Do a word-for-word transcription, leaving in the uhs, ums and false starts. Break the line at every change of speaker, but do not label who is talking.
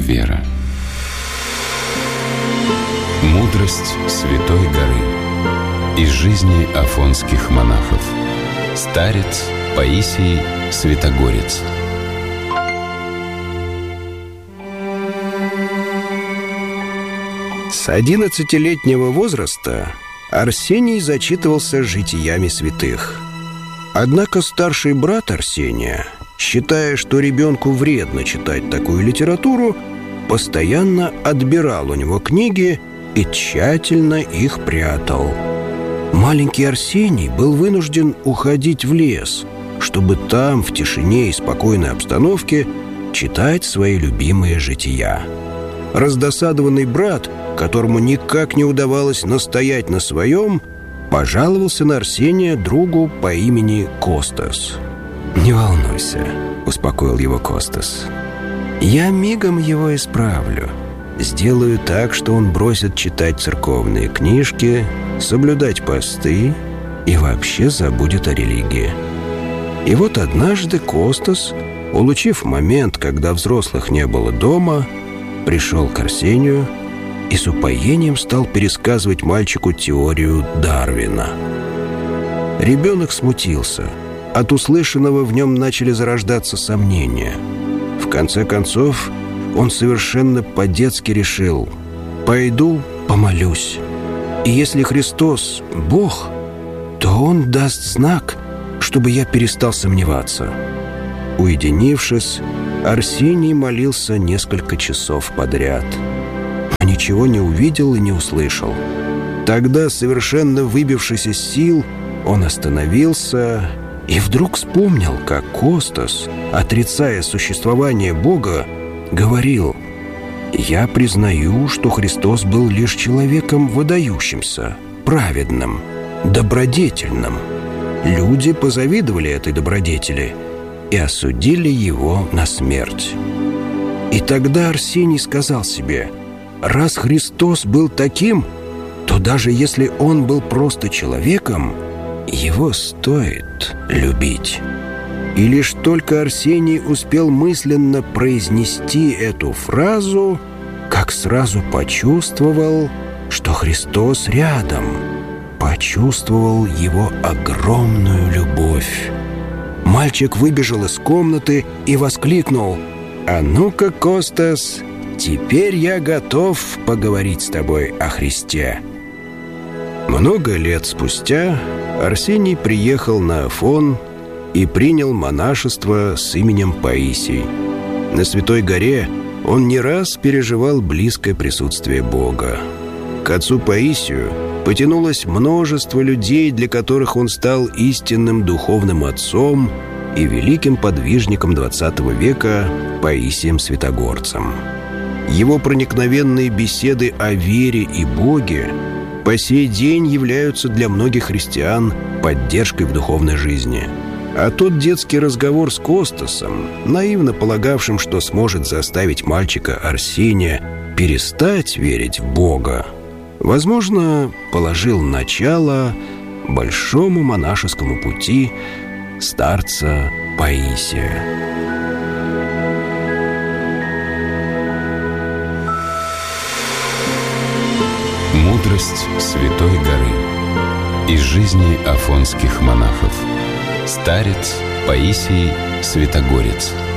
вера. Мудрость Святой горы. Из жизни афонских монахов. Старец Паисий Святогорец.
С одиннадцатилетнего возраста Арсений зачитывался житиями святых. Однако старший брат Арсения, считая, что ребенку вредно читать такую литературу, постоянно отбирал у него книги и тщательно их прятал. Маленький Арсений был вынужден уходить в лес, чтобы там, в тишине и спокойной обстановке, читать свои любимые жития. Раздосадованный брат, которому никак не удавалось настоять на своем, пожаловался на Арсения другу по имени Костас. «Не волнуйся», — успокоил его Костас. «Я мигом его исправлю. Сделаю так, что он бросит читать церковные книжки, соблюдать посты и вообще забудет о религии». И вот однажды Костас, улучив момент, когда взрослых не было дома, пришел к Арсению и с упоением стал пересказывать мальчику теорию Дарвина. Ребенок смутился. От услышанного в нем начали зарождаться сомнения. В конце концов, он совершенно по-детски решил: «Пойду помолюсь. И если Христос — Бог, то Он даст знак, чтобы я перестал сомневаться». Уединившись, Арсений молился несколько часов подряд. Но ничего не увидел и не услышал. Тогда, совершенно выбившись из сил, он остановился и вдруг вспомнил, как Костас, отрицая существование Бога, говорил: «Я признаю, что Христос был лишь человеком выдающимся, праведным, добродетельным. Люди позавидовали этой добродетели и осудили его на смерть». И тогда Арсений сказал себе: раз Христос был таким, то даже если Он был просто человеком, Его стоит любить. И лишь только Арсений успел мысленно произнести эту фразу, как сразу почувствовал, что Христос рядом, почувствовал Его огромную любовь. Мальчик выбежал из комнаты и воскликнул: «А ну-ка, Костас, теперь я готов поговорить с тобой о Христе». Много лет спустя Арсений приехал на Афон и принял монашество с именем Паисий. На Святой горе он не раз переживал близкое присутствие Бога. К отцу Паисию потянулось множество людей, для которых он стал истинным духовным отцом и великим подвижником двадцатого века Паисием Святогорцем. Его проникновенные беседы о вере и Боге по сей день являются для многих христиан поддержкой в духовной жизни. А тот детский разговор с Костасом, наивно полагавшим, что сможет заставить мальчика Арсения перестать верить в Бога, возможно, положил начало большому монашескому пути старца Паисия.
Мудрость Святой горы. Из жизни афонских монахов. Старец Паисий Святогорец.